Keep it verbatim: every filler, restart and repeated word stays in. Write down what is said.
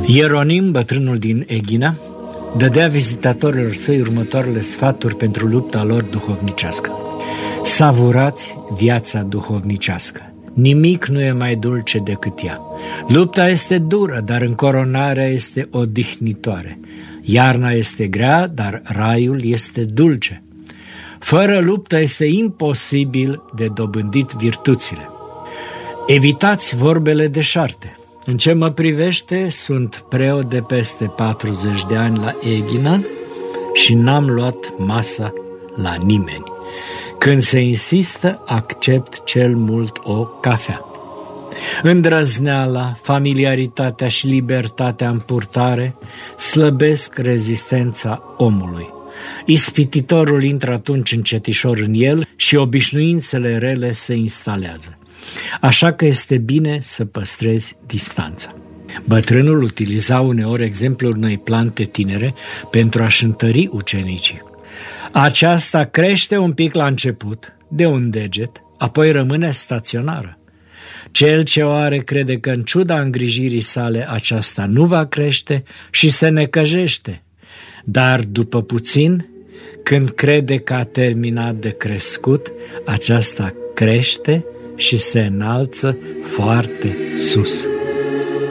Ieronim, bătrânul din Eghina, dădea vizitatorilor săi următoarele sfaturi pentru lupta lor duhovnicească. Savurați viața duhovnicească. Nimic nu e mai dulce decât ea. Lupta este dură, dar încoronarea este odihnitoare. Iarna este grea, dar raiul este dulce. Fără luptă este imposibil de dobândit virtuțile. Evitați vorbele deșarte. În ce mă privește, sunt preot de peste patruzeci de ani la Eghina și n-am luat masa la nimeni. Când se insistă, accept cel mult o cafea. Îndrăzneala, familiaritatea și libertatea în purtare slăbesc rezistența omului. Ispititorul intră atunci încetișor în el și obișnuințele rele se instalează. Așa că este bine să păstrezi distanța. Bătrânul utiliza uneori exemplul unei plante tinere pentru a-și întări ucenicii. Aceasta crește un pic la început, de un deget, apoi rămâne staționară. Cel ce o are crede că în ciuda îngrijirii sale aceasta nu va crește și se necăjește, dar după puțin, când crede că a terminat de crescut, aceasta crește și se înalță foarte sus.